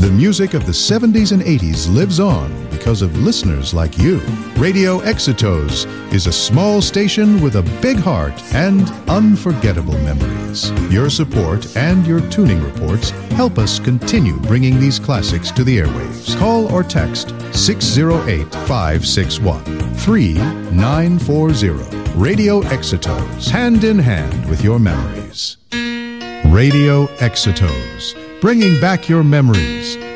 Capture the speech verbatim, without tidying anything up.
The music of the seventies and eighties lives on because of listeners like you. Radio Exitos is a small station with a big heart and unforgettable memories. Your support and your tuning reports help us continue bringing these classics to the airwaves. Call or text six oh eight, five six one, three nine four zero. Radio Exitos, hand in hand with your memories. Radio Exitos, bringing back your memories